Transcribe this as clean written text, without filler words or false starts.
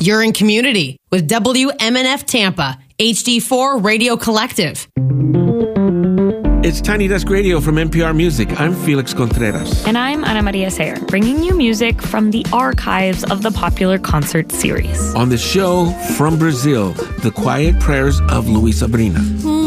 You're in community with WMNF Tampa, HD4 Radio Collective. It's Tiny Desk Radio from NPR Music. I'm Felix Contreras. And I'm Ana Maria Sayer, bringing you music from the archives of the popular concert series. On the show, from Brazil, The Quiet Prayers of Luis Sabrina.